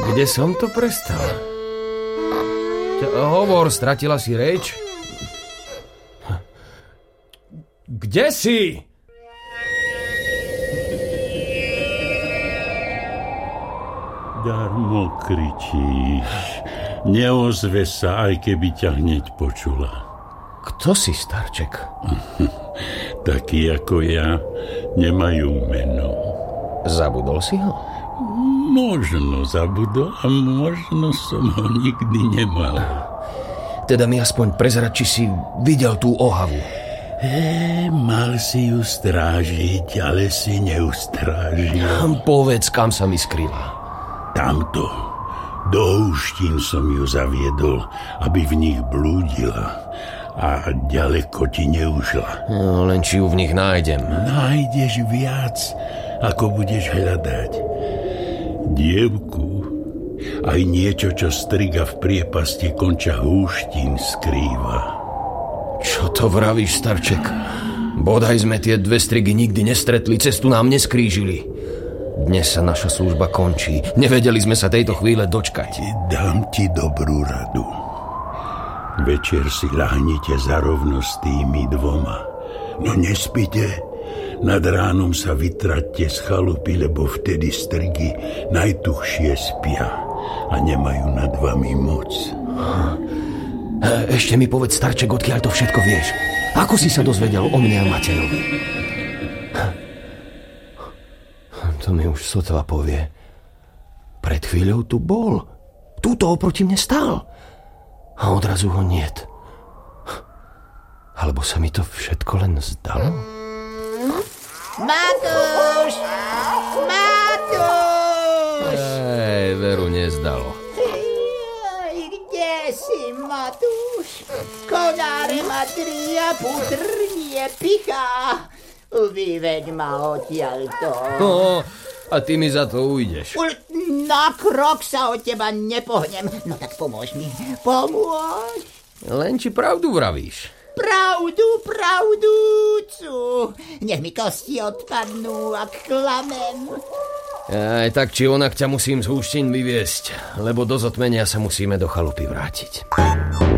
Kde som to prestal? Hovor, stratila si reč? Kde si? Darmo kričíš. Neozve sa, aj keby ťa hneď počula. Kto si, starček? Takí ako ja nemajú meno. Zabudol si ho? Možno zabudol a možno som ho nikdy nemal. Teda mi aspoň prezrať, či si videl tú ohavu. Mal si ju strážiť, ale si neustrážil. Povedz, kam sa mi skryla. Tamto. Do húštín som ju zaviedol, aby v nich blúdila a ďaleko ti neušla. No, len či ju v nich nájdem. Nájdeš viac, ako budeš hľadať. Dievku, aj niečo, čo striga v priepasti konča húštín, skrýva. Čo to vravíš, starček? Bodaj sme tie dve strigy nikdy nestretli, cestu nám neskrížili. Dnes sa naša služba končí. Nevedeli sme sa tejto chvíle dočkať. Dám ti dobrú radu. Večer si ľahnite zarovno s tými dvoma. No nespite. Nad ránom sa vytraťte z chalupy, lebo vtedy strigy najtuchšie spia a nemajú nad vami moc. Ešte mi povedz, starček, odkiaľ to všetko vieš. Ako si sa dozvedel o mne a Matejovi? To mi už sotva povie. Pred chvíľou tu bol. Túto oproti mne stál. A odrazu ho niet. Alebo sa mi to všetko len zdalo? Matúš! Matúš! Veru nezdalo. Kde si, Matúš? Konáre ma tria, putrnie pichá. Vyveď ma odtiaľto. No, a ty mi za to ujdeš. Na krok sa od teba nepohnem. No tak pomôž mi. Pomôž. Len či pravdu vravíš? Pravdúcu. Nech mi kosti odpadnú, ak klamem. Aj tak či onak ťa musím z húštín vyviesť, lebo do zotmenia sa musíme do chalupy vrátiť.